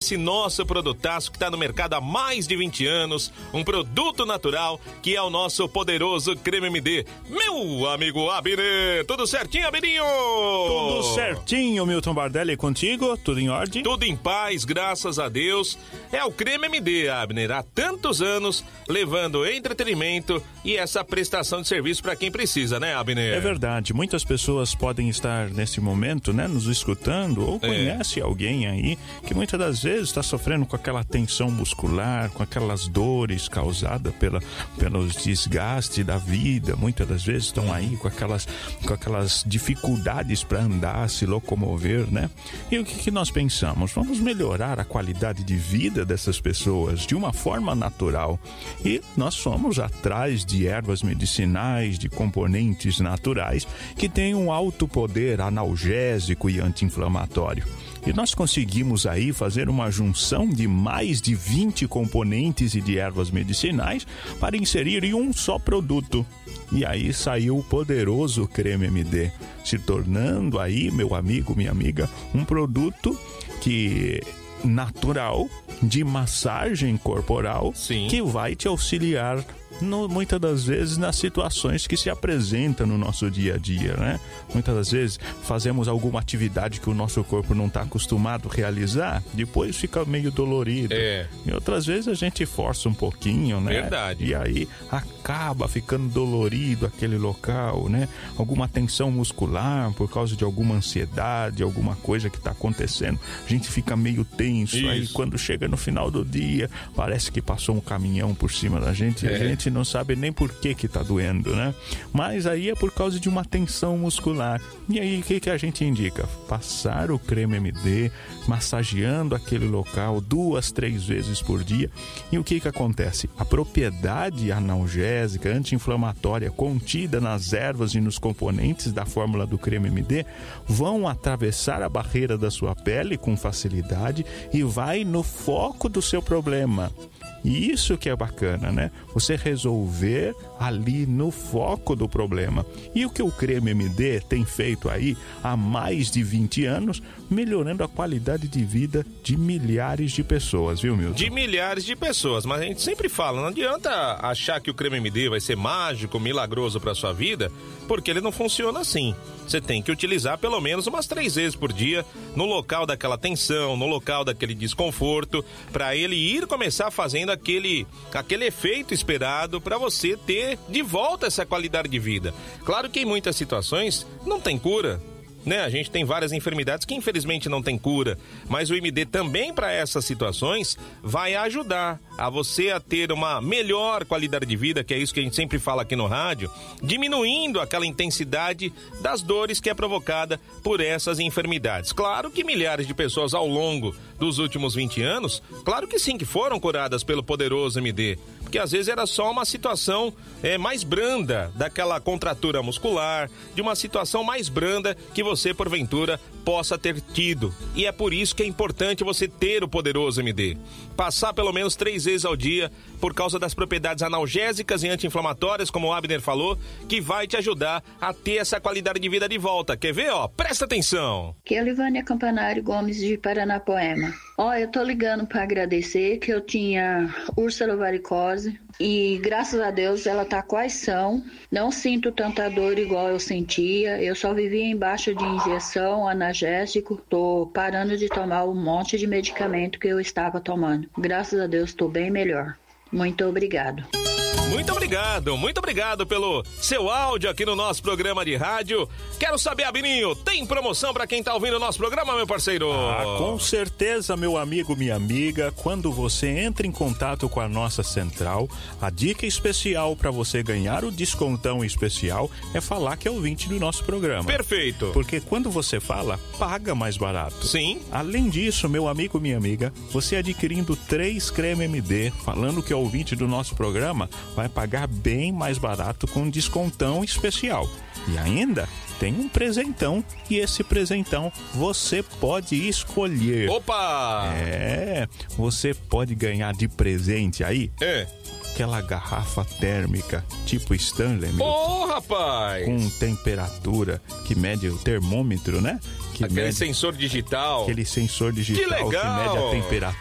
esse nosso produtaço que está no mercado há mais de 20 anos, um produto natural que é o nosso poderoso Creme MD. Meu amigo Abner, tudo certinho, Abininho? Tudo certinho, Milton Bardelli, contigo? Tudo em ordem? Tudo em paz, graças a Deus. É o Creme MD, Abner, há tantos anos, levando entretenimento e essa prestação de serviço para quem precisa, né, Abner? É verdade, muitas pessoas podem estar nesse momento, né, nos escutando, ou conhece alguém aí que muitas das vezes está sofrendo com aquela tensão muscular, com aquelas dores causadas pelos desgastes da vida. Muitas das vezes estão aí com aquelas dificuldades para andar, se locomover, né? E o que nós pensamos? Vamos melhorar a qualidade de vida dessas pessoas de uma forma natural. E nós fomos atrás de ervas medicinais, de componentes naturais que têm um alto poder analgésico e anti-inflamatório. E nós conseguimos aí fazer uma junção de mais de 20 componentes e de ervas medicinais para inserir em um só produto. E aí saiu o poderoso Creme MD, se tornando aí, meu amigo, minha amiga, um produto que natural, de massagem corporal, sim, que vai te auxiliar muitas das vezes nas situações que se apresentam no nosso dia a dia, né? Muitas das vezes fazemos alguma atividade que o nosso corpo não está acostumado a realizar, depois fica meio dolorido. E outras vezes a gente força um pouquinho, né? Verdade. E aí acaba ficando dolorido aquele local, né? Alguma tensão muscular por causa de alguma ansiedade, alguma coisa que está acontecendo. A gente fica meio tenso. Isso. Aí quando chega no final do dia, parece que passou um caminhão por cima da gente e a gente não sabe nem por que tá doendo, né? Mas aí é por causa de uma tensão muscular. E aí o que a gente indica? Passar o Creme MD, massageando aquele local 2-3 vezes por dia. E o que acontece? A propriedade analgésica, anti-inflamatória contida nas ervas e nos componentes da fórmula do Creme MD vão atravessar a barreira da sua pele com facilidade e vai no foco do seu problema. E isso que é bacana, né? Você resolver ali no foco do problema. E o que o Creme MD tem feito aí há mais de 20 anos, melhorando a qualidade de vida de milhares de pessoas, viu, Milton? De milhares de pessoas, mas a gente sempre fala, não adianta achar que o Creme MD vai ser mágico, milagroso para sua vida, porque ele não funciona assim. Você tem que utilizar pelo menos umas 3 vezes por dia no local daquela tensão, no local daquele desconforto, para ele ir começar fazendo aquele efeito esperado para você ter de volta essa qualidade de vida. Claro que em muitas situações não tem cura, né? A gente tem várias enfermidades que infelizmente não tem cura, mas o MD também para essas situações vai ajudar a você a ter uma melhor qualidade de vida, que é isso que a gente sempre fala aqui no rádio, diminuindo aquela intensidade das dores que é provocada por essas enfermidades. Claro que milhares de pessoas ao longo dos últimos 20 anos, claro que sim, que foram curadas pelo poderoso MD, porque às vezes era só uma situação mais branda daquela contratura muscular, de uma situação mais branda que você porventura possa ter tido. E é por isso que é importante você ter o poderoso MD. Passar pelo menos 3 vezes ao dia, por causa das propriedades analgésicas e anti-inflamatórias, como o Abner falou, que vai te ajudar a ter essa qualidade de vida de volta. Quer ver, ó? Presta atenção! Aqui é a Livânia Campanário Gomes de Paranapoema. Eu tô ligando para agradecer que eu tinha úrsula varicose e graças a Deus ela tá quase são. Não sinto tanta dor igual eu sentia. Eu só vivia embaixo de injeção, analgésico. Tô parando de tomar um monte de medicamento que eu estava tomando. Graças a Deus tô bem melhor. Muito obrigado. Muito obrigado pelo seu áudio aqui no nosso programa de rádio. Quero saber, Abininho, tem promoção para quem tá ouvindo o nosso programa, meu parceiro? Com certeza, meu amigo, minha amiga, quando você entra em contato com a nossa central, a dica especial para você ganhar o descontão especial é falar que é ouvinte do nosso programa. Perfeito. Porque quando você fala, paga mais barato. Sim. Além disso, meu amigo, minha amiga, você adquirindo 3 creme MD, falando que é ouvinte do nosso programa, vai pagar bem mais barato com descontão especial. E ainda tem um presentão, e esse presentão você pode escolher. Opa! Você pode ganhar de presente aí aquela garrafa térmica tipo Stanley. Rapaz! Com temperatura que mede o termômetro, né? Aquele sensor digital. Aquele sensor digital que legal! Que mede a temperatura